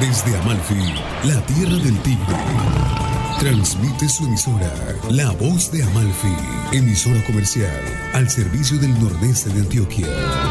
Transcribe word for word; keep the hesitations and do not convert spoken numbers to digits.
Desde Amalfi, la tierra del tigre, transmite su emisora, La Voz de Amalfi, emisora comercial al servicio del nordeste de Antioquia.